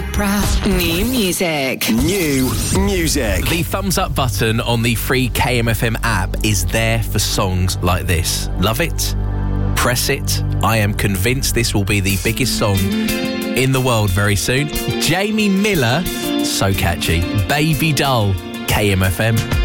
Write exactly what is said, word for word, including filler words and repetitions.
proud. New music. New music. The thumbs up button on the free K M F M app is there for songs like this. Love it? Press it. I am convinced this will be the biggest song in the world very soon. Jamie Miller, so catchy. Baby Doll, K M F M.